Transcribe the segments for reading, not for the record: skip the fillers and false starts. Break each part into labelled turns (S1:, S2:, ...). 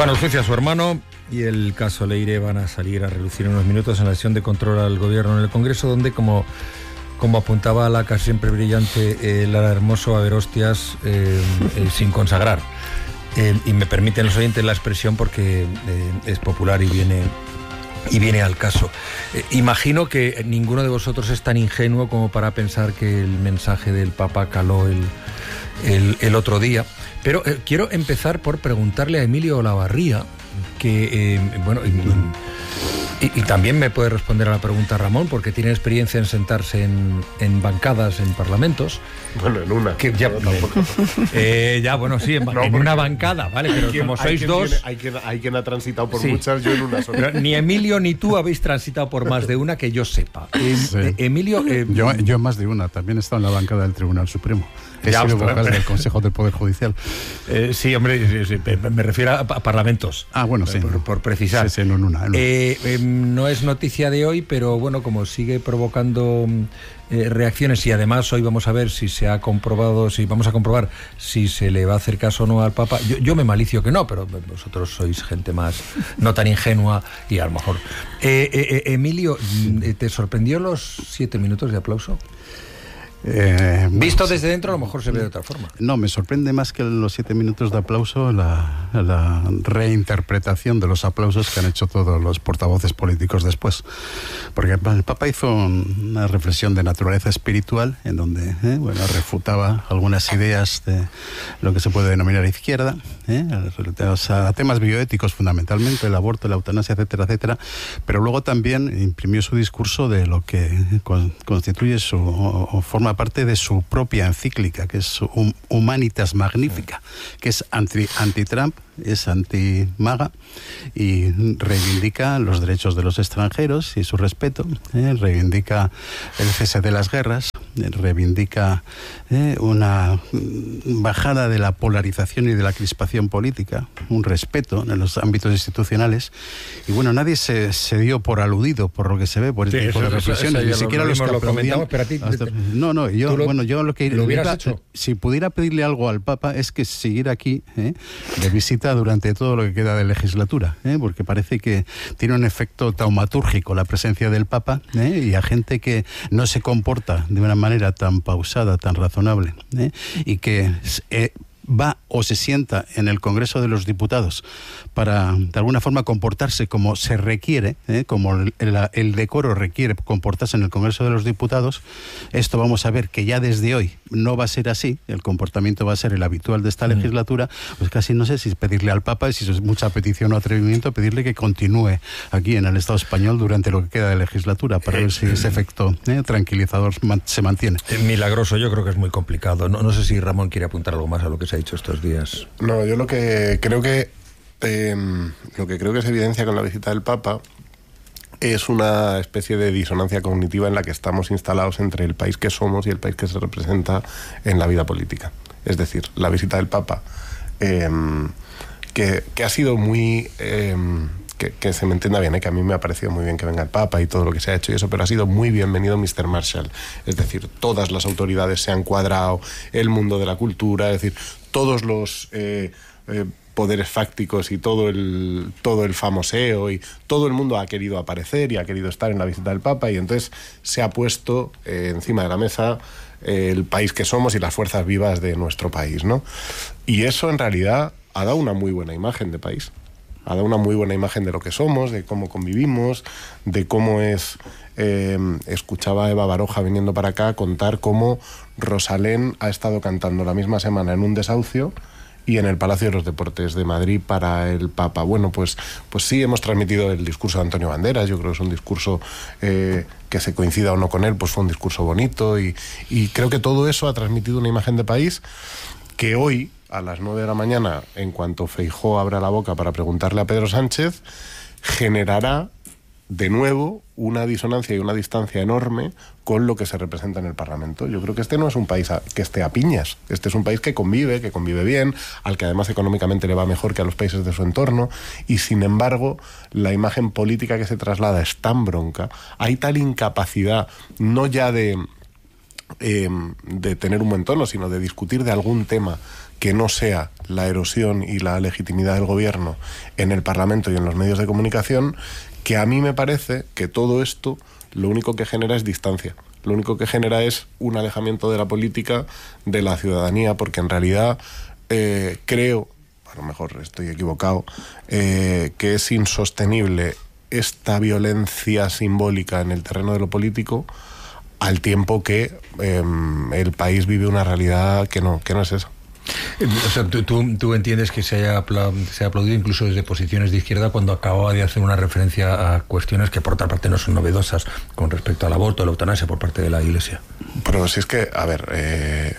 S1: Bueno, el juicio a su hermano y el caso Leire van a salir a relucir en unos minutos en la sesión de control al gobierno en el Congreso, donde, como apuntaba la casi siempre brillante Lara Hermoso, va a haber hostias sin consagrar. Y me permiten los oyentes la expresión porque es popular y viene al caso. Imagino que ninguno de vosotros es tan ingenuo como para pensar que el mensaje del Papa caló el otro día. Pero quiero empezar por preguntarle a Emilio Olavarría, que, y también me puede responder a la pregunta Ramón, porque tiene experiencia en sentarse en bancadas, en parlamentos.
S2: Bueno, en una.
S1: Que ya, sí, en una bancada, ¿vale? Pero como sois dos...
S2: Hay quien ha transitado por muchas, yo en una sola.
S1: Pero ni Emilio ni tú habéis transitado por más de una que yo sepa.
S3: Sí.
S1: Emilio...
S3: Yo más de una, también he estado en la bancada del Tribunal Supremo. He sido vocal del Consejo del Poder Judicial.
S1: Sí, hombre, sí, me refiero a parlamentos.
S3: Ah, bueno, sí.
S1: Por precisar.
S3: Sí, no en una.
S1: No es noticia de hoy, pero bueno, como sigue provocando reacciones, y además hoy vamos a ver si se ha comprobado, vamos a comprobar si se le va a hacer caso o no al Papa. Yo me malicio que no, pero vosotros sois gente más no tan ingenua y a lo mejor. Emilio, ¿te sorprendió los 7 minutos de aplauso? Visto desde dentro a lo mejor se ve de otra forma.
S3: No, me sorprende más que los 7 minutos de aplauso la reinterpretación de los aplausos que han hecho todos los portavoces políticos después, porque el Papa hizo una reflexión de naturaleza espiritual en donde refutaba algunas ideas de lo que se puede denominar izquierda, a temas bioéticos fundamentalmente, el aborto, la eutanasia, etcétera, etcétera, pero luego también imprimió su discurso de lo que constituye o forma parte de su propia encíclica, que es Humanitas Magnifica, que es anti-Trump, es anti-MAGA y reivindica los derechos de los extranjeros y su respeto, reivindica el cese de las guerras, reivindica una bajada de la polarización y de la crispación política, un respeto en los ámbitos institucionales, y bueno, nadie se dio por aludido por lo que se ve, por este tipo de reflexiones, ni siquiera los que aplaudían. Yo lo que
S1: ¿lo hubieras hecho?
S3: Si pudiera pedirle algo al Papa es que siguiera aquí de visita durante todo lo que queda de legislatura, porque parece que tiene un efecto taumatúrgico la presencia del Papa, y a gente que no se comporta de una manera tan pausada, tan razonable, y que va o se sienta en el Congreso de los Diputados para de alguna forma comportarse como se requiere, como el decoro requiere comportarse en el Congreso de los Diputados. Esto vamos a ver que ya desde hoy no va a ser así, el comportamiento va a ser el habitual de esta legislatura. Pues casi no sé si pedirle al Papa, y si es mucha petición o atrevimiento, pedirle que continúe aquí en el Estado español durante lo que queda de legislatura, para ver si ese efecto tranquilizador se mantiene.
S1: Milagroso, yo creo que es muy complicado. No sé si Ramón quiere apuntar algo más a lo que se ha dicho estos días.
S2: No, yo lo que creo que es evidencia con la visita del Papa es una especie de disonancia cognitiva en la que estamos instalados entre el país que somos y el país que se representa en la vida política. Es decir, la visita del Papa, que ha sido muy... Que se me entienda bien, que a mí me ha parecido muy bien que venga el Papa y todo lo que se ha hecho y eso, pero ha sido muy bienvenido Mr. Marshall. Es decir, todas las autoridades se han cuadrado, el mundo de la cultura, es decir, todos los poderes fácticos y todo el famoseo y todo el mundo ha querido aparecer y ha querido estar en la visita del Papa, y entonces se ha puesto encima de la mesa el país que somos y las fuerzas vivas de nuestro país, ¿no? Y eso en realidad ha dado una muy buena imagen de país. Ha dado una muy buena imagen de lo que somos, de cómo convivimos, de cómo es... escuchaba a Eva Baroja viniendo para acá contar cómo Rosalén ha estado cantando la misma semana en un desahucio y en el Palacio de los Deportes de Madrid para el Papa. Bueno, pues sí, hemos transmitido el discurso de Antonio Banderas. Yo creo que es un discurso que se coincida o no con él, pues fue un discurso bonito, y creo que todo eso ha transmitido una imagen de país que hoy, a las 9 de la mañana, en cuanto Feijóo abra la boca para preguntarle a Pedro Sánchez, generará de nuevo una disonancia y una distancia enorme con lo que se representa en el Parlamento. Yo creo que este no es un país que esté a piñas. Este es un país que convive bien, al que además económicamente le va mejor que a los países de su entorno, y sin embargo la imagen política que se traslada es tan bronca, hay tal incapacidad, no ya de tener un buen tono, sino de discutir de algún tema que no sea la erosión y la legitimidad del gobierno en el Parlamento y en los medios de comunicación, que a mí me parece que todo esto lo único que genera es distancia. Lo único que genera es un alejamiento de la política de la ciudadanía, porque en realidad creo, a lo mejor estoy equivocado, que es insostenible esta violencia simbólica en el terreno de lo político, al tiempo que el país vive una realidad que no es esa.
S1: O sea, tú entiendes que se ha aplaudido incluso desde posiciones de izquierda cuando acababa de hacer una referencia a cuestiones que por otra parte no son novedosas con respecto al aborto, a la eutanasia por parte de la Iglesia.
S2: Pero si es que, a ver,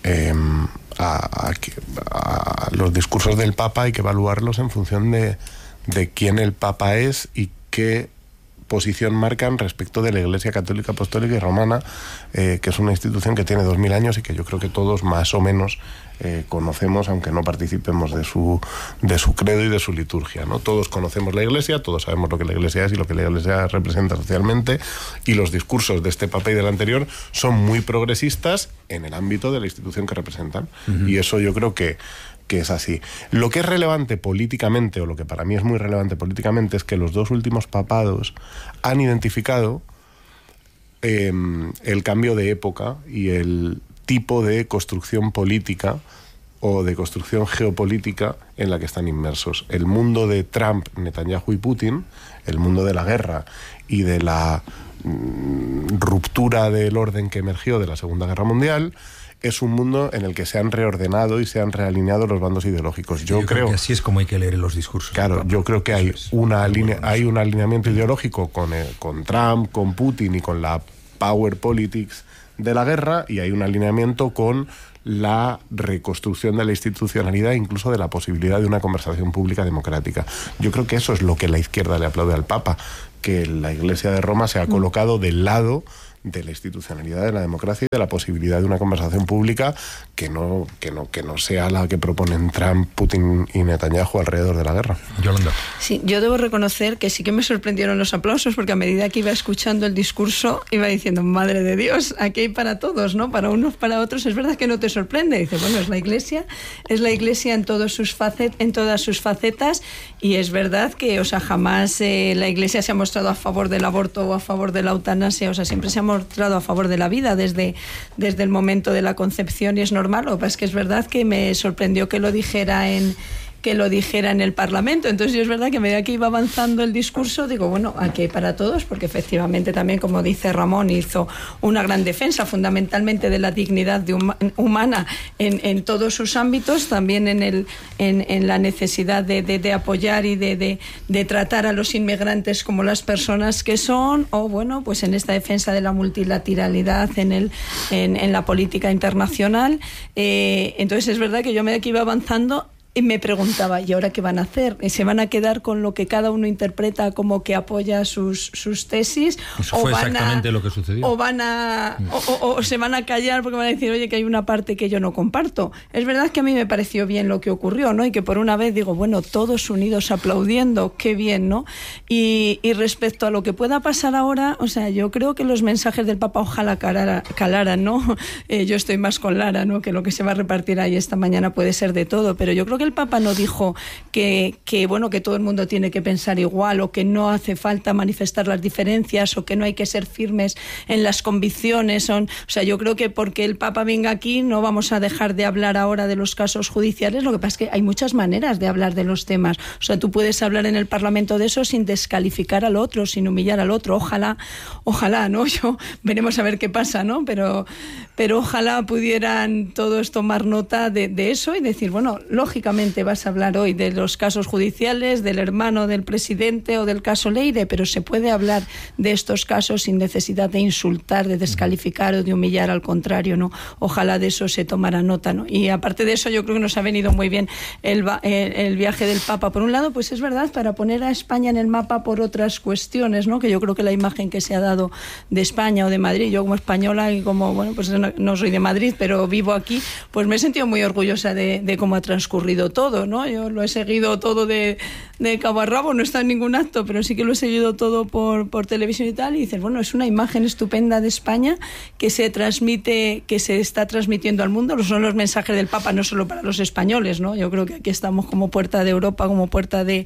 S2: a los discursos del Papa hay que evaluarlos en función de quién el Papa es y qué posición marcan respecto de la Iglesia Católica Apostólica y Romana, que es una institución que tiene 2000 años y que yo creo que todos más o menos conocemos, aunque no participemos de su credo y de su liturgia, ¿no? Todos conocemos la Iglesia, todos sabemos lo que la Iglesia es y lo que la Iglesia representa socialmente, y los discursos de este Papa y del anterior son muy progresistas en el ámbito de la institución que representan. Y eso yo creo que es así. Lo que es relevante políticamente, o lo que para mí es muy relevante políticamente, es que los dos últimos papados han identificado el cambio de época y el tipo de construcción política o de construcción geopolítica en la que están inmersos. El mundo de Trump, Netanyahu y Putin, el mundo de la guerra y de la ruptura del orden que emergió de la Segunda Guerra Mundial, es un mundo en el que se han reordenado y se han realineado los bandos ideológicos. Yo creo
S1: que así es como hay que leer los discursos.
S2: Claro, yo creo que hay un alineamiento ideológico con Trump, con Putin y con la power politics de la guerra, y hay un alineamiento con la reconstrucción de la institucionalidad, incluso de la posibilidad de una conversación pública democrática. Yo creo que eso es lo que la izquierda le aplaude al Papa, que la Iglesia de Roma se ha colocado del lado de la institucionalidad de la democracia y de la posibilidad de una conversación pública que no sea la que proponen Trump, Putin y Netanyahu alrededor de la guerra.
S1: Yolanda.
S4: Sí, yo debo reconocer que sí que me sorprendieron los aplausos, porque a medida que iba escuchando el discurso iba diciendo, madre de Dios, aquí hay para todos, ¿no? Para unos, para otros. Es verdad que no te sorprende. Dice, bueno, es la Iglesia en todas sus facetas, y es verdad que, o sea, jamás la Iglesia se ha mostrado a favor del aborto o a favor de la eutanasia, o sea, siempre se ha mostrado a favor de la vida desde el momento de la concepción, y es normal. Lo que pasa es que es verdad que me sorprendió que lo dijera en el Parlamento. Entonces yo es verdad que a medida que iba avanzando el discurso digo, bueno, aquí hay para todos, porque efectivamente también, como dice Ramón, hizo una gran defensa fundamentalmente de la dignidad humana en todos sus ámbitos, también en la necesidad de apoyar y de tratar a los inmigrantes como las personas que son, o bueno, pues en esta defensa de la multilateralidad en la política internacional. Entonces es verdad que yo a medida que iba avanzando y me preguntaba, ¿y ahora qué van a hacer? ¿Se van a quedar con lo que cada uno interpreta como que apoya sus tesis?
S1: Eso fue exactamente lo que sucedió.
S4: O se van a callar porque van a decir, oye, que hay una parte que yo no comparto. Es verdad que a mí me pareció bien lo que ocurrió, ¿no? Y que por una vez digo, bueno, todos unidos aplaudiendo, qué bien, ¿no? Y respecto a lo que pueda pasar ahora, o sea, yo creo que los mensajes del Papa ojalá calaran, ¿no? Yo estoy más con Lara, ¿no? Que lo que se va a repartir ahí esta mañana puede ser de todo, pero yo creo que el Papa no dijo que todo el mundo tiene que pensar igual, o que no hace falta manifestar las diferencias, o que no hay que ser firmes en las convicciones. O sea, yo creo que porque el Papa venga aquí no vamos a dejar de hablar ahora de los casos judiciales. Lo que pasa es que hay muchas maneras de hablar de los temas. O sea, tú puedes hablar en el Parlamento de eso sin descalificar al otro, sin humillar al otro. Ojalá, ¿no? Veremos a ver qué pasa, ¿no? Pero ojalá pudieran todos tomar nota de eso y decir, bueno, lógicamente vas a hablar hoy de los casos judiciales, del hermano del presidente o del caso Leire, pero se puede hablar de estos casos sin necesidad de insultar, de descalificar o de humillar, al contrario, ¿no? Ojalá de eso se tomara nota, ¿no? Y aparte de eso, yo creo que nos ha venido muy bien el viaje del Papa. Por un lado, pues es verdad, para poner a España en el mapa por otras cuestiones, ¿no? Que yo creo que la imagen que se ha dado de España o de Madrid, yo como española y como, bueno, pues no soy de Madrid, pero vivo aquí, pues me he sentido muy orgullosa de cómo ha transcurrido seguido todo, ¿no? Yo lo he seguido todo de cabo a rabo, no está en ningún acto, pero sí que lo he seguido todo por televisión y tal, y dices, bueno, es una imagen estupenda de España que se transmite, que se está transmitiendo al mundo. Son los mensajes del Papa no solo para los españoles, ¿no? Yo creo que aquí estamos como puerta de Europa, como puerta de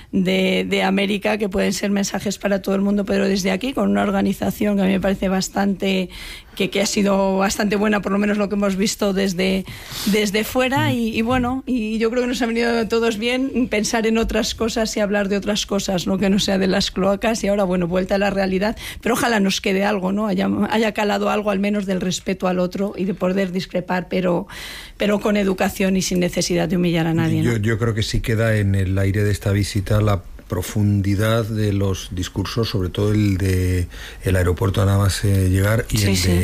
S4: América, que pueden ser mensajes para todo el mundo, pero desde aquí, con una organización que a mí me parece bastante, que ha sido bastante buena, por lo menos lo que hemos visto desde fuera, y bueno, y yo creo que nos ha venido a todos bien pensar en otras cosas y hablar de otras cosas, ¿no? Que no sea de las cloacas, y ahora, bueno, vuelta a la realidad, pero ojalá nos quede algo, ¿no? Haya calado algo al menos del respeto al otro y de poder discrepar, pero con educación y sin necesidad de humillar a nadie, ¿no?
S1: Yo creo que sí queda en el aire de esta visita la profundidad de los discursos, sobre todo el de el aeropuerto nada más llegar y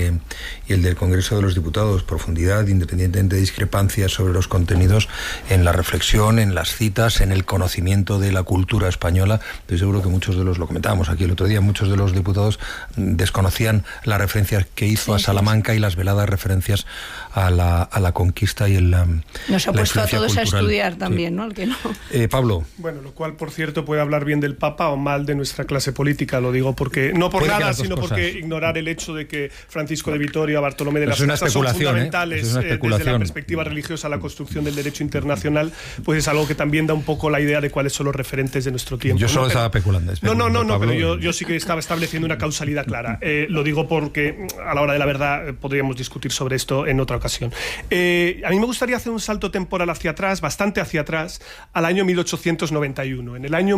S1: el del Congreso de los Diputados, profundidad, independientemente de discrepancias sobre los contenidos, en la reflexión, en las citas, en el conocimiento de la cultura española. Estoy seguro que muchos de lo comentábamos aquí el otro día, muchos de los diputados desconocían las referencias que hizo a Salamanca y las veladas referencias a la conquista y
S4: nos ha puesto a todos
S1: cultural.
S4: A estudiar también, ¿no? El que no.
S1: Pablo.
S5: Bueno, lo cual, por cierto, puede hablar bien del Papa o mal de nuestra clase política, lo digo porque no por nada, sino porque ignorar el hecho de que Francisco de Vitoria, Bartolomé de las Casas son fundamentales desde la perspectiva religiosa, la construcción del derecho internacional, pues es algo que también da un poco la idea de cuáles son los referentes de nuestro tiempo.
S1: Yo solo estaba especulando.
S5: No, pero yo sí que estaba estableciendo una causalidad clara. Lo digo porque a la hora de la verdad podríamos discutir sobre esto en otra ocasión. A mí me gustaría hacer un salto temporal hacia atrás, bastante hacia atrás, al año 1891. En el año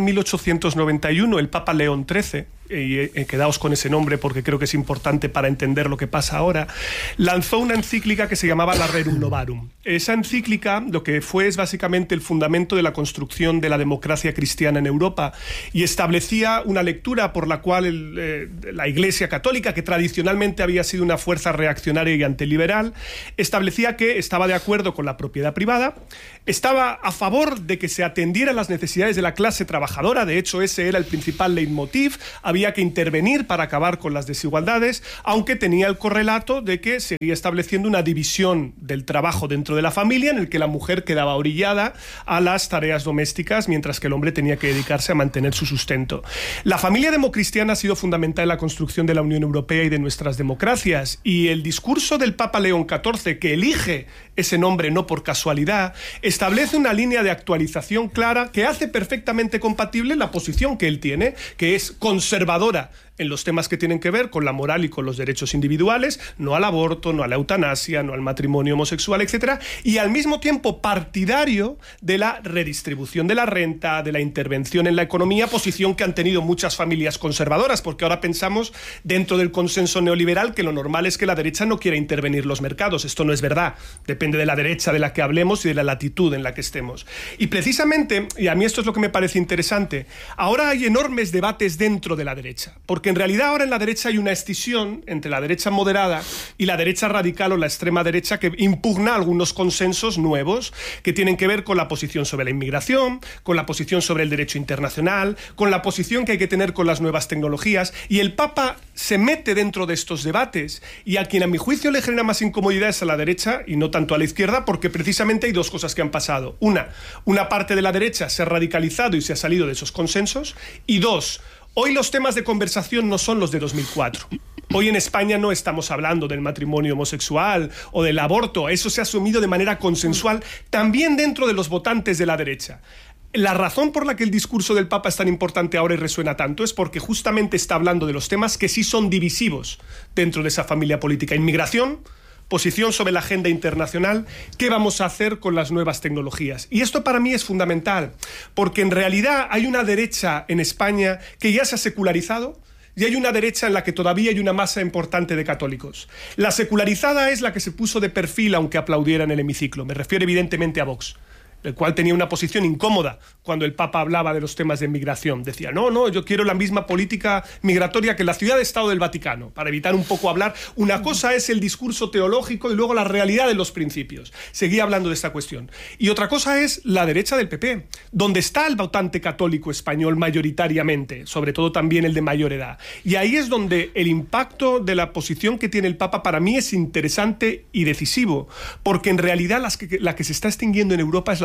S5: 1891 el Papa León XIII, y quedaos con ese nombre porque creo que es importante para entender lo que pasa ahora, lanzó una encíclica que se llamaba la Rerum Novarum. Esa encíclica lo que fue es básicamente el fundamento de la construcción de la democracia cristiana en Europa, y establecía una lectura por la cual la Iglesia Católica, que tradicionalmente había sido una fuerza reaccionaria y antiliberal, establecía que estaba de acuerdo con la propiedad privada, estaba a favor de que se atendiera las necesidades de la clase trabajadora. De hecho, ese era el principal leitmotiv. Había que intervenir para acabar con las desigualdades, aunque tenía el correlato de que seguía estableciendo una división del trabajo dentro de la familia, en el que la mujer quedaba orillada a las tareas domésticas, mientras que el hombre tenía que dedicarse a mantener su sustento. La familia democristiana ha sido fundamental en la construcción de la Unión Europea y de nuestras democracias, y el discurso del Papa León XIV, que elige ese nombre no por casualidad, establece una línea de actualización clara que hace perfectamente compatible la posición que él tiene, que es conservadora en los temas que tienen que ver con la moral y con los derechos individuales, no al aborto, no a la eutanasia, no al matrimonio homosexual, etc., y al mismo tiempo partidario de la redistribución de la renta, de la intervención en la economía, posición que han tenido muchas familias conservadoras, porque ahora pensamos dentro del consenso neoliberal que lo normal es que la derecha no quiera intervenir los mercados. Esto no es verdad, depende de la derecha de la que hablemos y de la latitud en la que estemos. Y precisamente, y a mí esto es lo que me parece interesante, ahora hay enormes debates dentro de la derecha, porque en realidad ahora en la derecha hay una escisión entre la derecha moderada y la derecha radical o la extrema derecha, que impugna algunos consensos nuevos que tienen que ver con la posición sobre la inmigración, con la posición sobre el derecho internacional, con la posición que hay que tener con las nuevas tecnologías, y el Papa se mete dentro de estos debates, y a quien a mi juicio le genera más incomodidad es a la derecha y no tanto a la izquierda, porque precisamente hay dos cosas que han pasado. Una parte de la derecha se ha radicalizado y se ha salido de esos consensos, y dos, hoy los temas de conversación no son los de 2004. Hoy en España no estamos hablando del matrimonio homosexual o del aborto. Eso se ha asumido de manera consensual también dentro de los votantes de la derecha. La razón por la que el discurso del Papa es tan importante ahora y resuena tanto es porque justamente está hablando de los temas que sí son divisivos dentro de esa familia política. Inmigración, posición sobre la agenda internacional, qué vamos a hacer con las nuevas tecnologías. Y esto para mí es fundamental, porque en realidad hay una derecha en España que ya se ha secularizado, y hay una derecha en la que todavía hay una masa importante de católicos. La secularizada es la que se puso de perfil aunque aplaudiera en el hemiciclo. Me refiero evidentemente a Vox, el cual tenía una posición incómoda cuando el Papa hablaba de los temas de migración. Decía, no, yo quiero la misma política migratoria que la ciudad-estado del Vaticano, para evitar un poco hablar. Una cosa es el discurso teológico y luego la realidad de los principios. Seguía hablando de esta cuestión. Y otra cosa es la derecha del PP, donde está el votante católico español mayoritariamente, sobre todo también el de mayor edad. Y ahí es donde el impacto de la posición que tiene el Papa para mí es interesante y decisivo, porque en realidad la que se está extinguiendo en Europa es la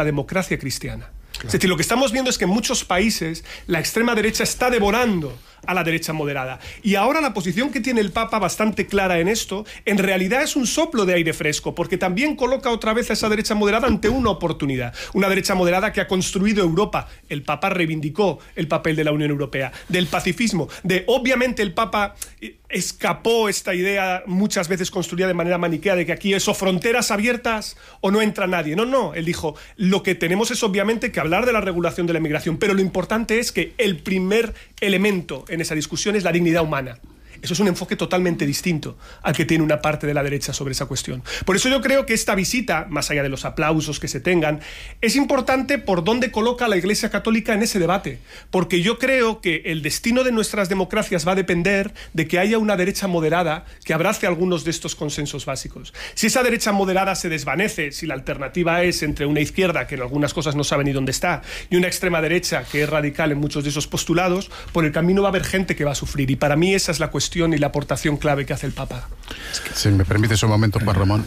S5: la democracia cristiana. Claro. Es decir, lo que estamos viendo es que en muchos países la extrema derecha está devorando a la derecha moderada. Y ahora la posición que tiene el Papa, bastante clara en esto, en realidad es un soplo de aire fresco, porque también coloca otra vez a esa derecha moderada ante una oportunidad. Una derecha moderada que ha construido Europa. El Papa reivindicó el papel de la Unión Europea, del pacifismo, obviamente el Papa escapó esta idea muchas veces construida de manera maniquea de que aquí es o fronteras abiertas o no entra nadie. No, él dijo, lo que tenemos es obviamente que hablar de la regulación de la inmigración, pero lo importante es que el primer elemento en esa discusión es la dignidad humana. Eso es un enfoque totalmente distinto al que tiene una parte de la derecha sobre esa cuestión. Por eso yo creo que esta visita, más allá de los aplausos que se tengan, es importante por dónde coloca la Iglesia Católica en ese debate. Porque yo creo que el destino de nuestras democracias va a depender de que haya una derecha moderada que abrace algunos de estos consensos básicos. Si esa derecha moderada se desvanece, si la alternativa es entre una izquierda, que en algunas cosas no sabe ni dónde está, y una extrema derecha que es radical en muchos de esos postulados, por el camino va a haber gente que va a sufrir. Y para mí esa es la cuestión y la aportación clave que hace el Papa.
S3: Si me permites un momento, Juan Ramón.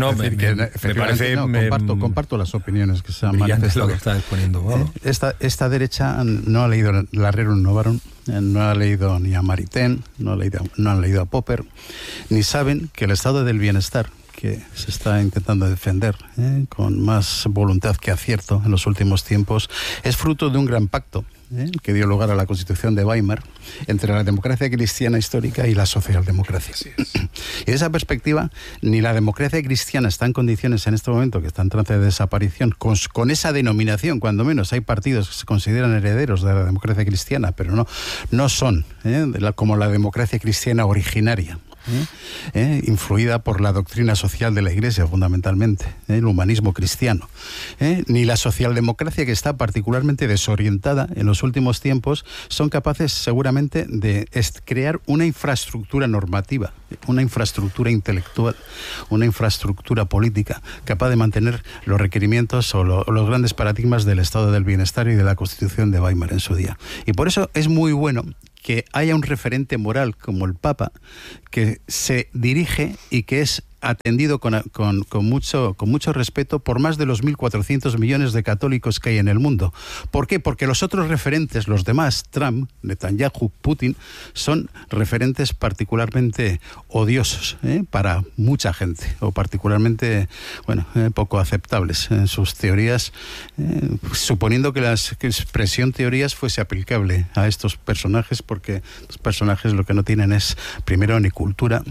S1: Me parece...
S3: comparto las opiniones que se han manifestado.
S1: Lo que está exponiendo.
S3: Esta derecha no ha leído la Rerum Novarum, no ha leído ni a Maritain, no han leído a Popper, ni saben que el estado del bienestar que se está intentando defender con más voluntad que acierto en los últimos tiempos es fruto de un gran pacto que dio lugar a la Constitución de Weimar entre la democracia cristiana histórica y la socialdemocracia. Y de esa perspectiva, ni la democracia cristiana está en condiciones en este momento, que está en trance de desaparición, con esa denominación, cuando menos hay partidos que se consideran herederos de la democracia cristiana, pero no son como la democracia cristiana originaria. Influida por la doctrina social de la Iglesia fundamentalmente, el humanismo cristiano, ni la socialdemocracia, que está particularmente desorientada en los últimos tiempos, son capaces seguramente de crear una infraestructura normativa, una infraestructura intelectual, una infraestructura política capaz de mantener los requerimientos o los grandes paradigmas del estado del bienestar y de la Constitución de Weimar en su día. Y por eso es muy bueno que haya un referente moral como el Papa, que se dirige y que es atendido con mucho respeto por más de los 1.400 millones de católicos que hay en el mundo. ¿Por qué? Porque los otros referentes, los demás, Trump, Netanyahu, Putin, son referentes particularmente odiosos para mucha gente, o particularmente poco aceptables en sus teorías, suponiendo que la expresión teorías fuese aplicable a estos personajes, porque los personajes lo que no tienen es, primero, ni cultura,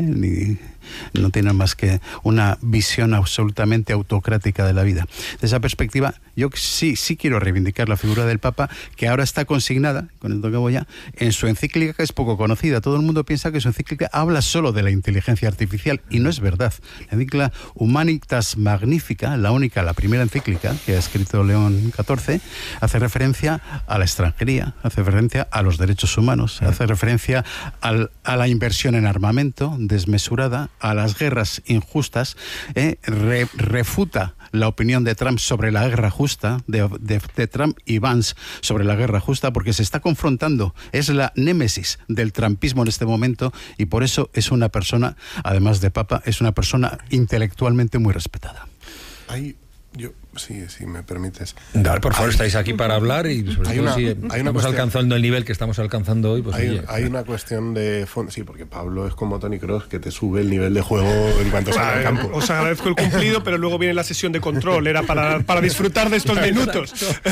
S3: no tienen más que una visión absolutamente autocrática de la vida. De esa perspectiva, yo sí quiero reivindicar la figura del Papa, que ahora está consignada, con esto que voy en su encíclica, que es poco conocida. Todo el mundo piensa que su encíclica habla solo de la inteligencia artificial, y no es verdad. La encíclica Humanitas Magnifica, la primera encíclica que ha escrito León XIV, hace referencia a la extranjería, hace referencia a los derechos humanos, hace referencia a la inversión en armamento desmesurada, a las guerras injustas, refuta la opinión de Trump sobre la guerra justa, de Trump y Vance sobre la guerra justa, porque se está confrontando, es la némesis del trumpismo en este momento, y por eso es una persona, además de Papa, es una persona intelectualmente muy respetada.
S2: Si me permites.
S1: Dale, por favor, estáis aquí para hablar, y sobre todo si estamos alcanzando el nivel que estamos alcanzando hoy. Pues
S2: hay una cuestión de fondo. Sí, porque Pablo es como Toni Kroos, que te sube el nivel de juego en cuanto sale al campo.
S5: Os agradezco el cumplido, pero luego viene la sesión de control. Era para disfrutar de estos minutos.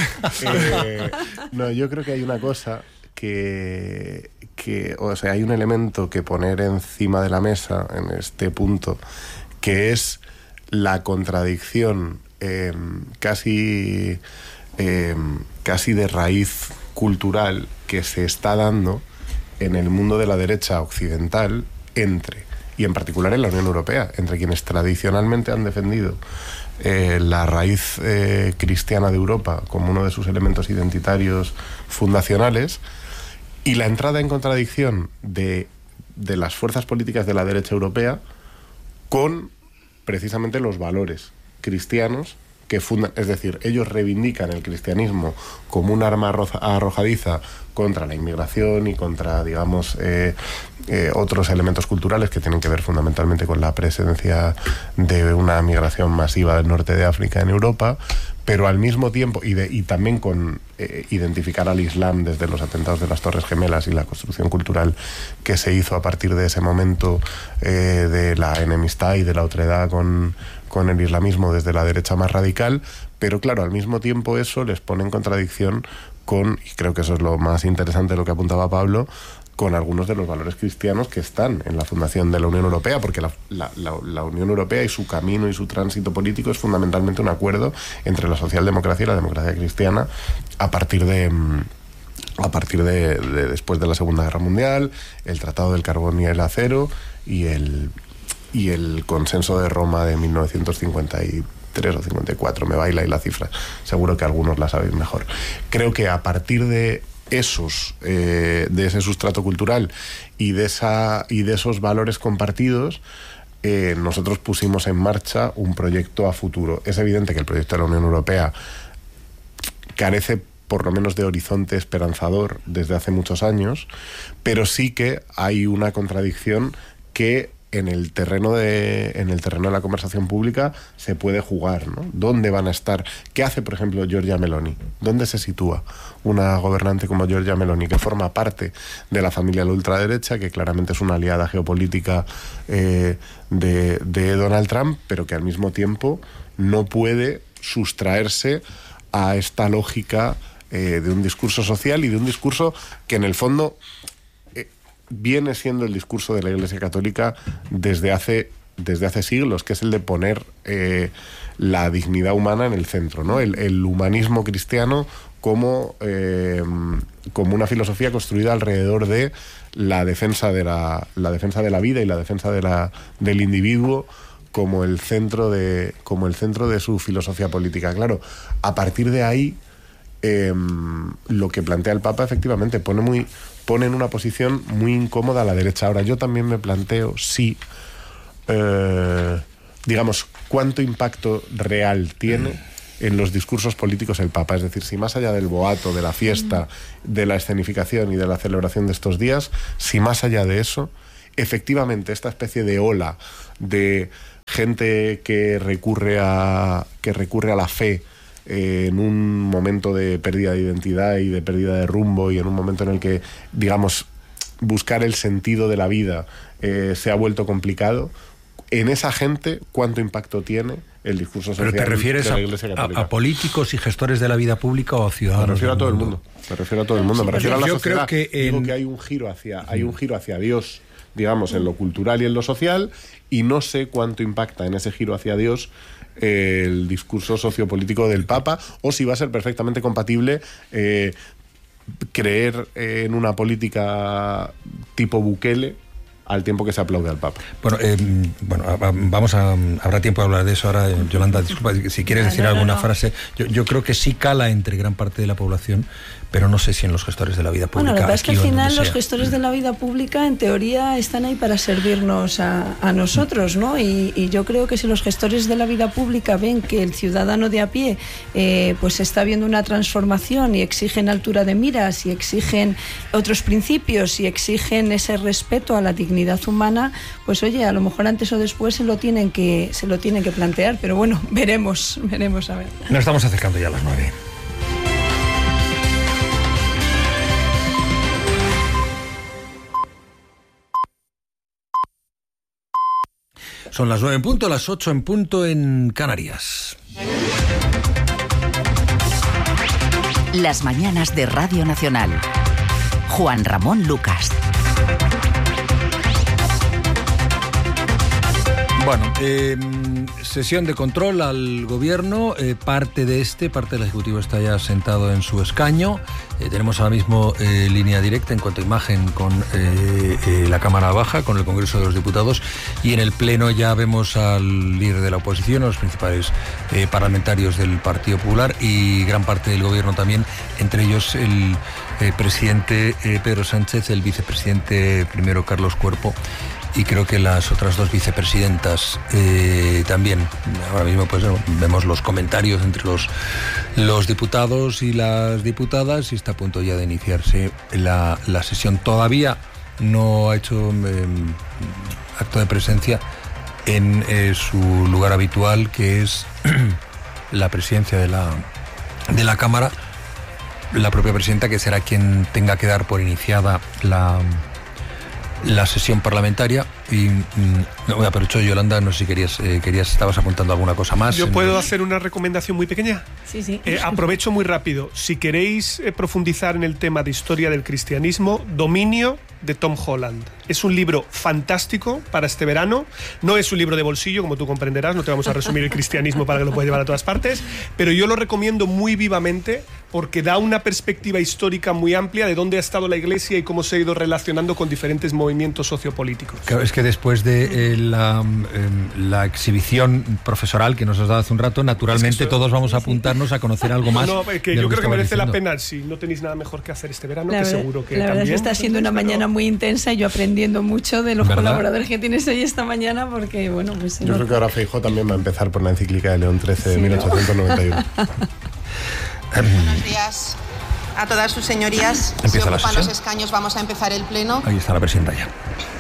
S2: Yo creo que hay una cosa que hay un elemento que poner encima de la mesa en este punto, que es la contradicción casi de raíz cultural que se está dando en el mundo de la derecha occidental y en particular en la Unión Europea, entre quienes tradicionalmente han defendido la raíz cristiana de Europa como uno de sus elementos identitarios fundacionales, y la entrada en contradicción de las fuerzas políticas de la derecha europea con precisamente los valores cristianos que fundan, es decir, ellos reivindican el cristianismo como un arma arrojadiza contra la inmigración y contra, digamos, otros elementos culturales que tienen que ver fundamentalmente con la presencia de una migración masiva del norte de África en Europa, pero al mismo tiempo, y también con identificar al Islam desde los atentados de las Torres Gemelas y la construcción cultural que se hizo a partir de ese momento, de la enemistad y de la otredad con el islamismo desde la derecha más radical, pero claro, al mismo tiempo eso les pone en contradicción con, y creo que eso es lo más interesante de lo que apuntaba Pablo, con algunos de los valores cristianos que están en la fundación de la Unión Europea, porque la Unión Europea y su camino y su tránsito político es fundamentalmente un acuerdo entre la socialdemocracia y la democracia cristiana a partir de después de la Segunda Guerra Mundial, el Tratado del Carbón y el Acero y el Consenso de Roma de 1953 o 54, me baila ahí la cifra, seguro que algunos la sabéis mejor. Creo que a partir de ese sustrato cultural y de esos valores compartidos, nosotros pusimos en marcha un proyecto a futuro. Es evidente que el proyecto de la Unión Europea carece por lo menos de horizonte esperanzador desde hace muchos años, pero sí que hay una contradicción que en el terreno de la conversación pública se puede jugar, ¿no? ¿Dónde van a estar? ¿Qué hace, por ejemplo, Giorgia Meloni? ¿Dónde se sitúa una gobernante como Giorgia Meloni, que forma parte de la familia de la ultraderecha, que claramente es una aliada geopolítica de Donald Trump, pero que al mismo tiempo no puede sustraerse a esta lógica de un discurso social y de un discurso que en el fondo viene siendo el discurso de la Iglesia Católica desde hace siglos, que es el de poner la dignidad humana en el centro, ¿no? El humanismo cristiano como una filosofía construida alrededor de la defensa de la vida y la defensa del individuo como el centro de su filosofía política. Claro, a partir de ahí, lo que plantea el Papa efectivamente pone en una posición muy incómoda a la derecha. Ahora, yo también me planteo si, digamos, cuánto impacto real tiene en los discursos políticos el Papa. Es decir, si más allá del boato, de la fiesta, de la escenificación y de la celebración de estos días, si más allá de eso, efectivamente, esta especie de ola de gente que recurre a la fe en un momento de pérdida de identidad y de pérdida de rumbo, y en un momento en el que, digamos, buscar el sentido de la vida se ha vuelto complicado, en esa gente, ¿cuánto impacto tiene el discurso social?
S1: ¿Pero te refieres
S2: de la Iglesia Católica?
S1: a políticos y gestores de la vida pública o a ciudadanos?
S2: Me refiero a todo el mundo. Me refiero a todo el mundo. Me refiero a la sociedad.
S1: Creo que
S2: digo que hay un giro hacia Dios, digamos, en lo cultural y en lo social, y no sé cuánto impacta en ese giro hacia Dios el discurso sociopolítico del Papa, o si va a ser perfectamente compatible creer en una política tipo Bukele al tiempo que se aplaude al Papa.
S1: Bueno, habrá tiempo de hablar de eso ahora. Yolanda, disculpa, si quieres decir alguna frase. Yo creo que sí cala entre gran parte de la población, pero no sé si en los gestores de la vida pública.
S4: Bueno, lo que pasa es que al final los gestores de la vida pública, en teoría, están ahí para servirnos a nosotros, ¿no? Y yo creo que si los gestores de la vida pública ven que el ciudadano de a pie pues está viendo una transformación y exigen altura de miras y exigen otros principios y exigen ese respeto a la dignidad humana, pues oye, a lo mejor antes o después se lo tienen que plantear, pero bueno, veremos a ver.
S1: Nos estamos acercando ya a las 9. Son las 9 en punto, las 8 en punto en Canarias.
S6: Las mañanas de Radio Nacional. Juan Ramón Lucas.
S1: Bueno, sesión de control al gobierno, parte del Ejecutivo está ya sentado en su escaño. Tenemos ahora mismo línea directa en cuanto a imagen con la Cámara Baja, con el Congreso de los Diputados, y en el Pleno ya vemos al líder de la oposición, a los principales parlamentarios del Partido Popular y gran parte del gobierno también, entre ellos el presidente Pedro Sánchez, el vicepresidente primero Carlos Cuerpo, y creo que las otras dos vicepresidentas también. Ahora mismo pues vemos los comentarios entre los diputados y las diputadas, y está a punto ya de iniciarse la sesión. Todavía no ha hecho acto de presencia en su lugar habitual, que es la presidencia de la Cámara, la propia presidenta, que será quien tenga que dar por iniciada la sesión parlamentaria. Y aprovecho, Yolanda, no sé si estabas apuntando alguna cosa más.
S5: ¿Yo puedo hacer una recomendación muy pequeña?
S4: Sí.
S5: Aprovecho muy rápido. Si queréis profundizar en el tema de historia del cristianismo, Dominio, de Tom Holland. Es un libro fantástico para este verano. No es un libro de bolsillo, como tú comprenderás, no te vamos a resumir el cristianismo para que lo puedas llevar a todas partes, pero yo lo recomiendo muy vivamente porque da una perspectiva histórica muy amplia de dónde ha estado la Iglesia y cómo se ha ido relacionando con diferentes movimientos sociopolíticos.
S1: Claro, es que después de la exhibición profesoral que nos has dado hace un rato, naturalmente todos vamos a apuntarnos a conocer algo más.
S5: Yo creo que merece la pena, si no tenéis nada mejor que hacer este verano, que seguro que
S4: la verdad
S5: también.
S4: es que está siendo una mañana muy intensa y yo aprendiendo mucho de los colaboradores que tienes hoy esta mañana, porque bueno, pues
S2: yo creo que ahora Feijóo también va a empezar por la encíclica de León XIII de 1891.
S7: Buenos días a todas sus señorías.
S1: Empieza
S7: Se
S1: la
S7: ocupan
S1: sesión.
S7: los escaños, vamos a empezar el pleno.
S1: Ahí está la presidenta ya.